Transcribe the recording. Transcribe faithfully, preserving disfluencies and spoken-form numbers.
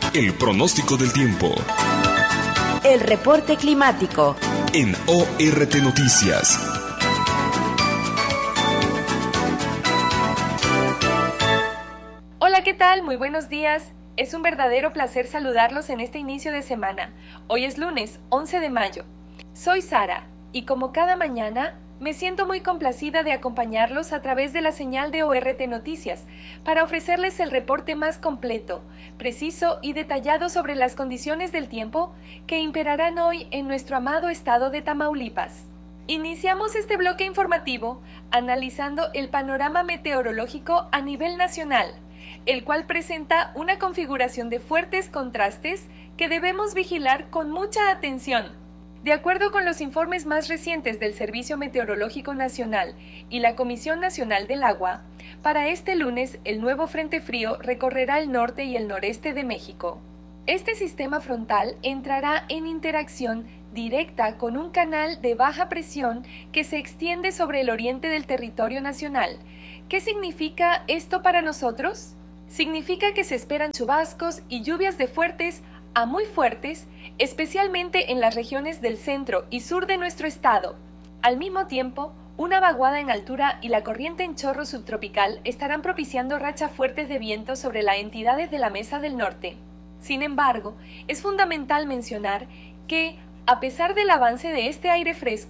El pronóstico del tiempo. El reporte climático. En O R T Noticias. Hola, ¿qué tal? Muy buenos días. Es un verdadero placer saludarlos en este inicio de semana. Hoy es lunes, once de mayo. Soy Sara, y como cada mañana, me siento muy complacida de acompañarlos a través de la señal de O R T Noticias para ofrecerles el reporte más completo, preciso y detallado sobre las condiciones del tiempo que imperarán hoy en nuestro amado estado de Tamaulipas. Iniciamos este bloque informativo analizando el panorama meteorológico a nivel nacional, el cual presenta una configuración de fuertes contrastes que debemos vigilar con mucha atención. De acuerdo con los informes más recientes del Servicio Meteorológico Nacional y la Comisión Nacional del Agua, para este lunes el nuevo frente frío recorrerá el norte y el noreste de México. Este sistema frontal entrará en interacción directa con un canal de baja presión que se extiende sobre el oriente del territorio nacional. ¿Qué significa esto para nosotros? Significa que se esperan chubascos y lluvias de fuertes a muy fuertes, especialmente en las regiones del centro y sur de nuestro estado. Al mismo tiempo, una vaguada en altura y la corriente en chorro subtropical estarán propiciando rachas fuertes de viento sobre las entidades de la Mesa del Norte. Sin embargo, es fundamental mencionar que, a pesar del avance de este aire fresco,